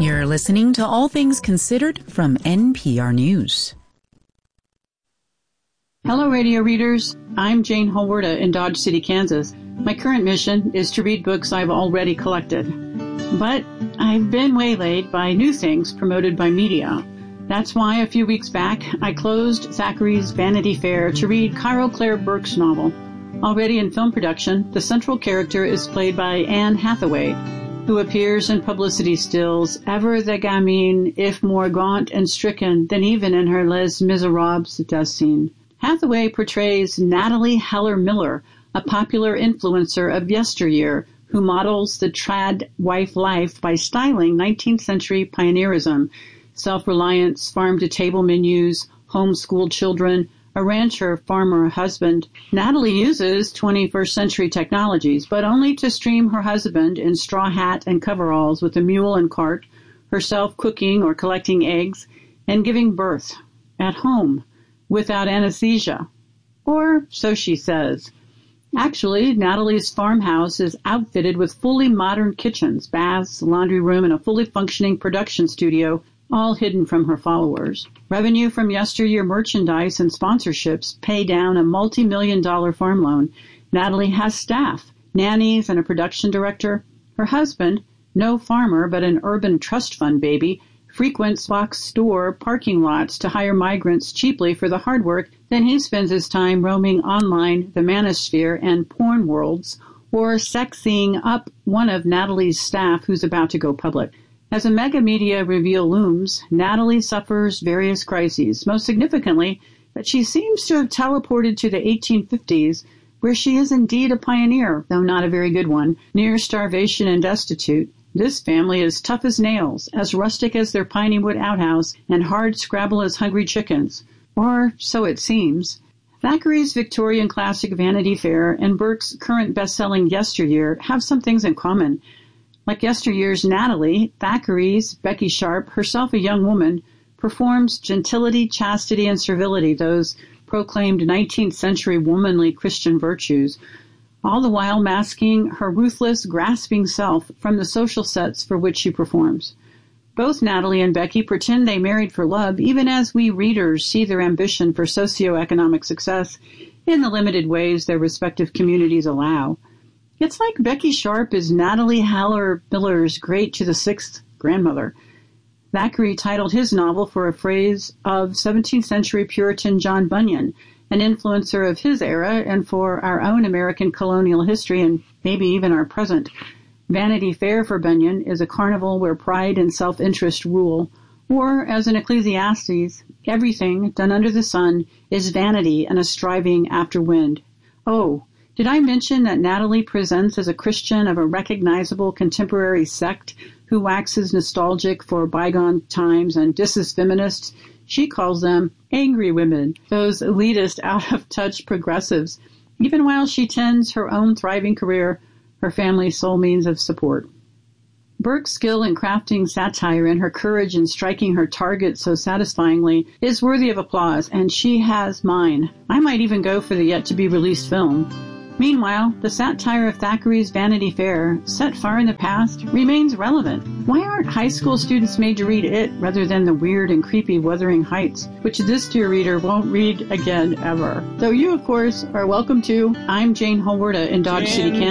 You're listening to All Things Considered from NPR News. Hello, radio readers. I'm Jane Holwarda in Dodge City, Kansas. My current mission is to read books I've already collected. But I've been waylaid by new things promoted by media. That's why a few weeks back, I closed Thackeray's Vanity Fair to read Carol Claire Burke's novel. Already in film production, the central character is played by Anne Hathaway, who appears in publicity stills, ever the gamine, if more gaunt and stricken than even in her Les Miserables death scene. Hathaway portrays Natalie Heller Miller, a popular influencer of yesteryear, who models the trad wife life by styling 19th century pioneerism, self-reliance, farm-to-table menus, homeschooled children, a rancher, farmer, husband. Natalie uses 21st century technologies, but only to stream her husband in straw hat and coveralls with a mule and cart, herself cooking or collecting eggs, and giving birth at home without anesthesia. Or so she says. Actually, Natalie's farmhouse is outfitted with fully modern kitchens, baths, laundry room, and a fully functioning production studio, all hidden from her followers. Revenue from yesteryear merchandise and sponsorships pay down a multi-million-dollar farm loan. Natalie has staff, nannies, and a production director. Her husband, no farmer but an urban trust fund baby, frequents box store parking lots to hire migrants cheaply for the hard work. Then he spends his time roaming online, the manosphere, and porn worlds, or sexing up one of Natalie's staff who's about to go public. As a mega media reveal looms, Natalie suffers various crises, most significantly that she seems to have teleported to the 1850s, where she is indeed a pioneer, though not a very good one, near starvation and destitute. This family is tough as nails, as rustic as their piney wood outhouse, and hard scrabble as hungry chickens. Or so it seems. Thackeray's Victorian classic Vanity Fair and Burke's current best-selling Yesteryear have some things in common. Like yesteryear's Natalie, Thackeray's Becky Sharp, herself a young woman, performs gentility, chastity, and servility, those proclaimed 19th century womanly Christian virtues, all the while masking her ruthless, grasping self from the social sets for which she performs. Both Natalie and Becky pretend they married for love, even as we readers see their ambition for socioeconomic success in the limited ways their respective communities allow. It's like Becky Sharp is Natalie Heller Miller's great to the sixth grandmother. Thackeray titled his novel for a phrase of 17th century Puritan John Bunyan, an influencer of his era and for our own American colonial history and maybe even our present. Vanity Fair for Bunyan is a carnival where pride and self-interest rule, or, as in Ecclesiastes, everything done under the sun is vanity and a striving after wind. Oh, did I mention that Natalie presents as a Christian of a recognizable contemporary sect who waxes nostalgic for bygone times and disses feminists? She calls them angry women, those elitist, out-of-touch progressives, even while she tends her own thriving career, her family's sole means of support. Burke's skill in crafting satire and her courage in striking her target so satisfyingly is worthy of applause, and she has mine. I might even go for the yet-to-be-released film. Meanwhile, the satire of Thackeray's Vanity Fair, set far in the past, remains relevant. Why aren't high school students made to read it rather than the weird and creepy Wuthering Heights, which this dear reader won't read again ever? Though you, of course, are welcome to. I'm Jane Holwarda in Dodge City, Kansas.